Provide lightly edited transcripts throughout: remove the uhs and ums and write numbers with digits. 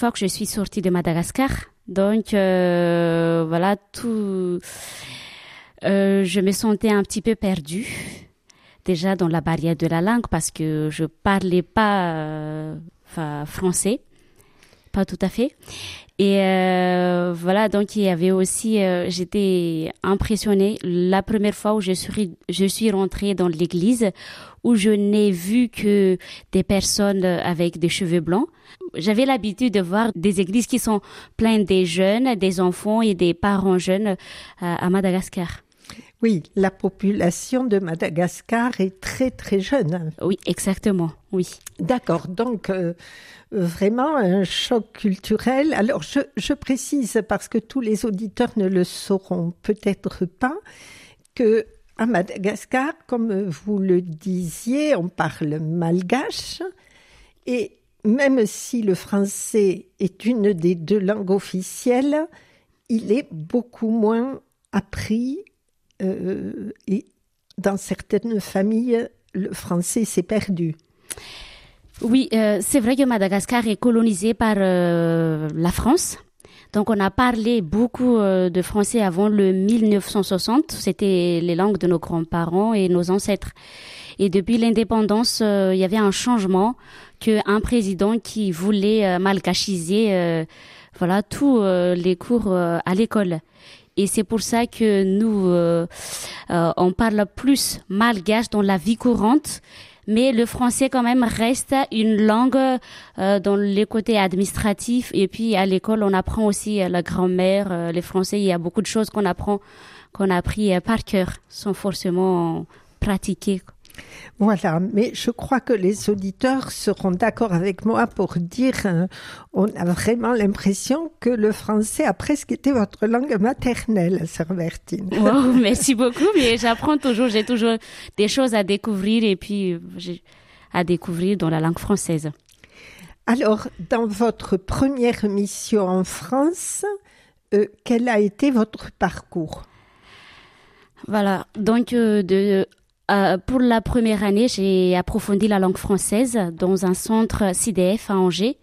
fois que je suis sortie de Madagascar. Donc, voilà, je me sentais un petit peu perdue. Déjà dans la barrière de la langue parce que je parlais pas français, pas tout à fait. Et voilà, donc il y avait aussi, j'étais impressionnée la première fois où je suis rentrée dans l'église où je n'ai vu que des personnes avec des cheveux blancs. J'avais l'habitude de voir des églises qui sont pleines des jeunes, des enfants et des parents jeunes à Madagascar. Oui, la population de Madagascar est très très jeune. Oui, exactement, oui. D'accord, donc vraiment un choc culturel. Alors je précise, parce que tous les auditeurs ne le sauront peut-être pas, que à Madagascar, comme vous le disiez, on parle malgache et même si le français est une des deux langues officielles, il est beaucoup moins appris. Et dans certaines familles, le français s'est perdu. Oui, c'est vrai que Madagascar est colonisé par la France. Donc, on a parlé beaucoup de français avant le 1960. C'était les langues de nos grands-parents et nos ancêtres. Et depuis l'indépendance, il y avait un changement qu'un président qui voulait malgachiser voilà, tous les cours à l'école. Et c'est pour ça que nous, on parle plus malgache dans la vie courante, mais le français quand même reste une langue dans les côtés administratifs. Et puis à l'école, on apprend aussi la grammaire, les français. Il y a beaucoup de choses qu'on a appris par cœur, sans forcément pratiquer. Voilà, mais je crois que les auditeurs seront d'accord avec moi pour dire on a vraiment l'impression que le français a presque été votre langue maternelle, sœur Bertine. Wow, merci beaucoup, mais j'apprends toujours, j'ai toujours des choses à découvrir et puis à découvrir dans la langue française. Alors, dans votre première mission en France, quel a été votre parcours ? Voilà, donc pour la première année, j'ai approfondi la langue française dans un centre CDF à Angers,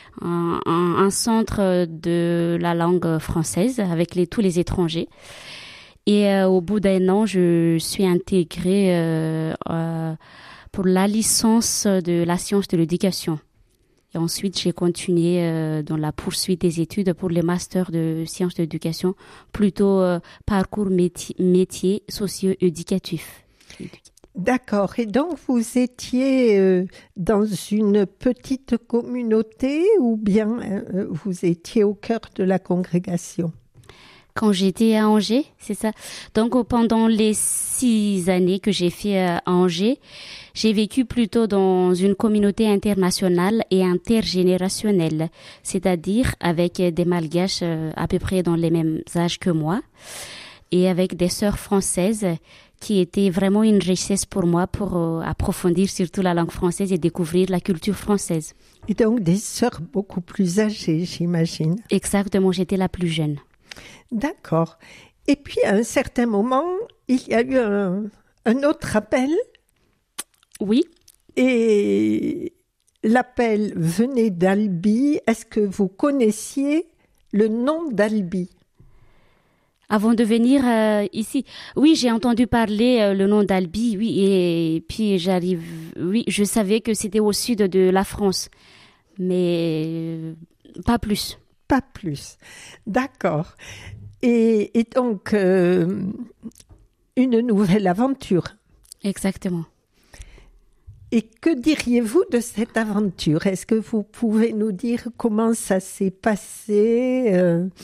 un centre de la langue française avec tous les étrangers. Et au bout d'un an, je suis intégrée pour la licence de la science de l'éducation. Et ensuite, j'ai continué dans la poursuite des études pour les masters de sciences de l'éducation, plutôt parcours métier socio-éducatif. D'accord. Et donc, vous étiez dans une petite communauté ou bien vous étiez au cœur de la congrégation ? Quand j'étais à Angers, c'est ça. Donc, pendant les 6 années que j'ai fait à Angers, j'ai vécu plutôt dans une communauté internationale et intergénérationnelle, c'est-à-dire avec des malgaches à peu près dans les mêmes âges que moi et avec des sœurs françaises qui était vraiment une richesse pour moi pour approfondir surtout la langue française et découvrir la culture française. Et donc des sœurs beaucoup plus âgées, j'imagine. Exactement, j'étais la plus jeune. D'accord. Et puis à un certain moment, il y a eu un autre appel. Oui. Et l'appel venait d'Albi. Est-ce que vous connaissiez le nom d'Albi ? Avant de venir ici, oui, j'ai entendu parler le nom d'Albi, oui, et puis je savais que c'était au sud de la France, mais pas plus. Pas plus, d'accord. Et donc, une nouvelle aventure. Exactement. Et que diriez-vous de cette aventure ? Est-ce que vous pouvez nous dire comment ça s'est passé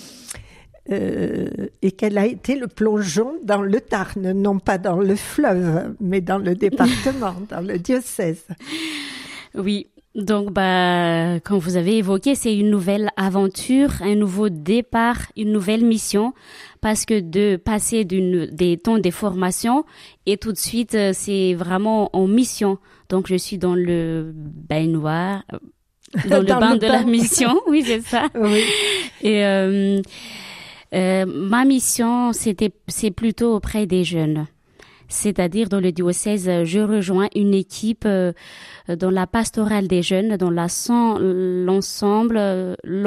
et quel a été le plongeon dans le Tarn, non pas dans le fleuve, mais dans le département, dans le diocèse. Oui, donc comme vous avez évoqué, c'est une nouvelle aventure, un nouveau départ, une nouvelle mission, parce que de passer des temps de formation et tout de suite, c'est vraiment en mission. Donc je suis dans le baignoire, dans le bain de la mission, oui c'est ça. Oui. Et ma mission, c'est plutôt auprès des jeunes. C'est-à-dire dans le diocèse, je rejoins une équipe dans la pastorale des jeunes, dans l'ensemble